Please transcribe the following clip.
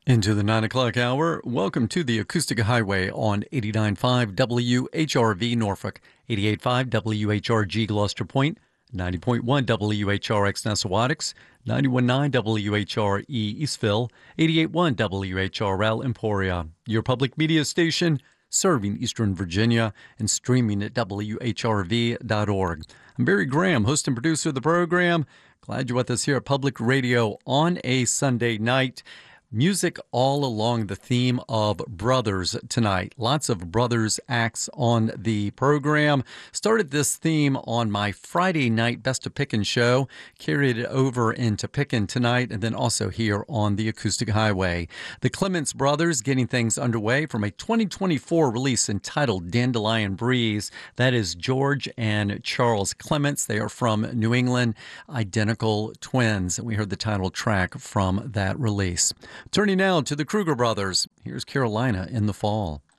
Into the 9 o'clock hour, welcome to the Acoustic Highway on 89.5 WHRV Norfolk, 88.5 WHRG Gloucester Point, 90.1 WHRX Nessawadox, 91.9 WHRE Eastville, 88.1 WHRL Emporia, your public media station serving Eastern Virginia and streaming at WHRV.org. I'm Barry Graham, host and producer of the program. Glad you're with us here at Public Radio on a Sunday night. Music all along the theme of brothers tonight. Lots of brothers acts on the program. Started this theme on my Friday night Best of Pickin' show, carried it over into Pickin' tonight, and then also here on the Acoustic Highway. The Clements brothers getting things underway from a 2024 release entitled Dandelion Breeze. That is George and Charles Clements. They are from New England, identical twins. We heard the title track from that release. Turning now to the Kruger brothers, here's Carolina in the Fall.